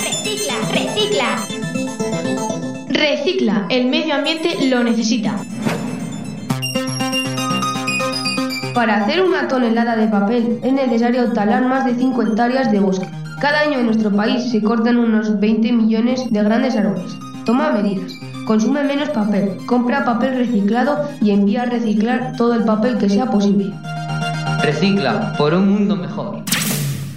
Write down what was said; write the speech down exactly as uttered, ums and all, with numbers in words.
recicla, recicla. Recicla, el medio ambiente lo necesita. Para hacer una tonelada de papel es necesario talar más de cinco hectáreas de bosque. Cada año en nuestro país se cortan unos veinte millones de grandes árboles. Toma medidas. Consume menos papel, compra papel reciclado y envía a reciclar todo el papel que sea posible. Recicla por un mundo mejor.